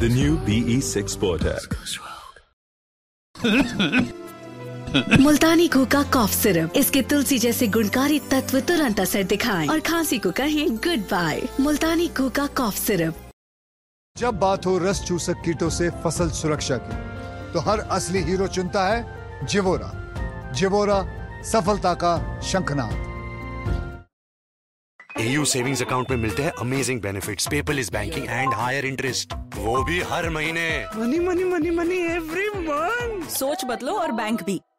The new BE6 Protek. Multani घोका cough syrup, इसके तुलसी जैसे गुणकारी तत्व तुरंत असर दिखाएं और खांसी को कहें गुड बाय। मुल्तानी घोका कॉफ सिरप। जब बात हो रस चूसक कीटों से फसल सुरक्षा की, तो हर असली हीरो चुनता है जिवोरा। जिवोरा, सफलता का शंखनाद। AU सेविंग्स अकाउंट में मिलते हैं amazing benefits, paperless banking and higher interest, वो भी हर महीने। Money money money money every month. सोच बदलो और बैंक भी।